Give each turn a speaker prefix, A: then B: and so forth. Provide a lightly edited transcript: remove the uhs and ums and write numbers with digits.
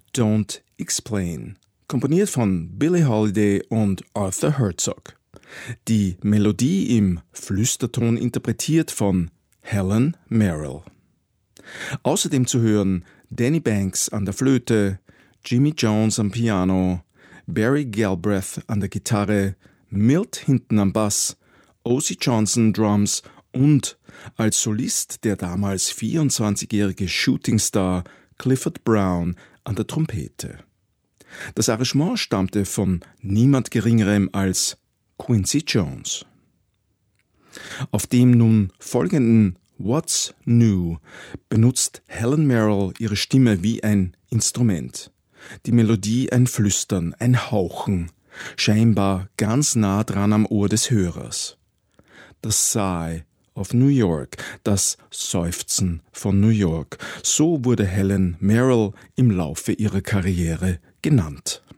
A: Don't Explain, komponiert von Billie Holiday und Arthur Herzog. Die Melodie im Flüsterton interpretiert von Helen Merrill. Außerdem zu hören Danny Banks an der Flöte, Jimmy Jones am Piano, Barry Galbraith an der Gitarre, Milt hinten am Bass, O.C. Johnson Drums und als Solist der damals 24-jährige Shootingstar Clifford Brown an der Trompete. Das Arrangement stammte von niemand Geringerem als Quincy Jones. Auf dem nun folgenden What's New benutzt Helen Merrill ihre Stimme wie ein Instrument. Die Melodie ein Flüstern, ein Hauchen, scheinbar ganz nah dran am Ohr des Hörers. Das Sigh of New York, das Seufzen von New York, so wurde Helen Merrill im Laufe ihrer Karriere genannt.